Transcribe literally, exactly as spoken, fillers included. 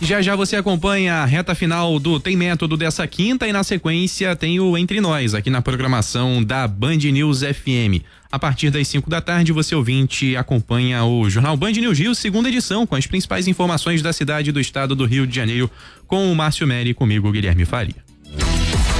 Já já você acompanha a reta final do Tem Método dessa quinta e na sequência tem o Entre Nós aqui na programação da Band News F M. A partir das cinco da tarde, você ouvinte acompanha o Jornal Band News Rio, segunda edição, com as principais informações da cidade e do estado do Rio de Janeiro, com o Márcio Meri e comigo, Guilherme Faria.